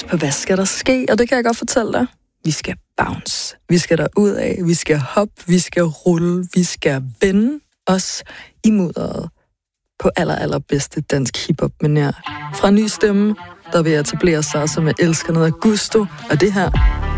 For hvad skal der ske? Og det kan jeg godt fortælle dig. Vi skal bounce. Vi skal derud af. Vi skal hoppe. Vi skal rulle. Vi skal vende os i mudderet på allerbedste dansk hiphop-manér. Fra Ny Stemme, der vil etablere sig, som jeg elsker noget af gusto. Og det her,